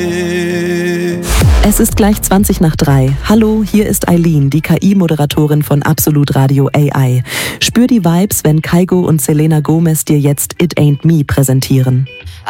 Es ist gleich 3:20. Hallo, hier ist Eileen, die KI-Moderatorin von Absolut Radio AI. Spür die Vibes, wenn Kygo und Selena Gomez dir jetzt It Ain't Me präsentieren.